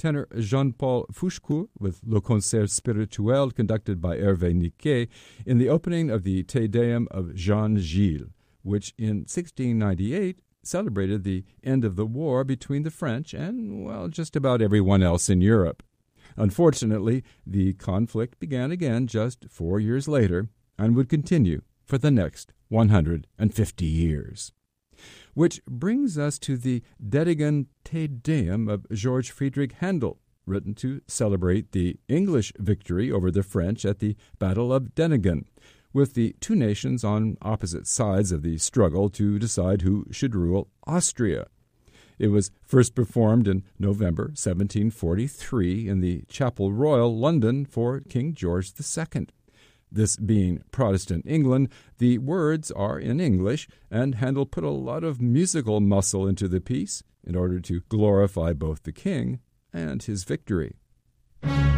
tenor Jean-Paul Fouchcoult with Le Concert Spirituel conducted by Hervé Niquet in the opening of the Te Deum of Jean Gilles, which in 1698 celebrated the end of the war between the French and, well, just about everyone else in Europe. Unfortunately, the conflict began again just 4 years later and would continue for the next 150 years. Which brings us to the Dettingen Te Deum of George Friedrich Handel, written to celebrate the English victory over the French at the Battle of Dettingen, with the two nations on opposite sides of the struggle to decide who should rule Austria. It was first performed in November 1743 in the Chapel Royal, London, for King George II. This being Protestant England, the words are in English, and Handel put a lot of musical muscle into the piece in order to glorify both the king and his victory.